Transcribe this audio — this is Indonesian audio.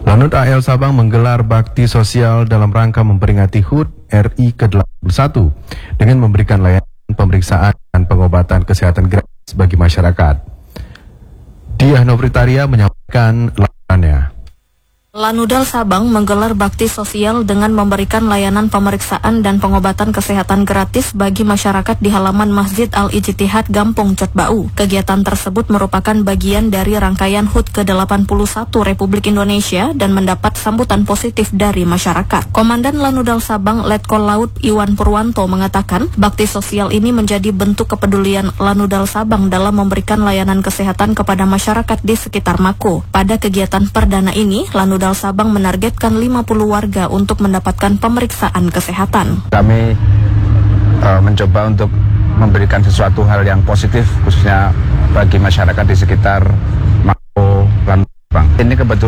Lanut AL Sabang menggelar bakti sosial dalam rangka memperingati HUT RI ke-81 dengan memberikan layanan pemeriksaan dan pengobatan kesehatan gratis bagi masyarakat. Diah Novritaria menyampaikan laporannya. Lanudal Sabang menggelar bakti sosial dengan memberikan layanan pemeriksaan dan pengobatan kesehatan gratis bagi masyarakat di halaman Masjid Al-Ijtihad Gampong Cotbau. Kegiatan tersebut merupakan bagian dari rangkaian HUT ke-81 Republik Indonesia dan mendapat sambutan positif dari masyarakat. Komandan Lanudal Sabang Letkol Laut Iwan Purwanto mengatakan, bakti sosial ini menjadi bentuk kepedulian Lanudal Sabang dalam memberikan layanan kesehatan kepada masyarakat di sekitar Mako. Pada kegiatan perdana ini, Lanudal Sabang menargetkan 50 warga untuk mendapatkan pemeriksaan kesehatan. Kami mencoba untuk memberikan sesuatu hal yang positif khususnya bagi masyarakat di sekitar Mako Lanudal Sabang. Ini kebetulan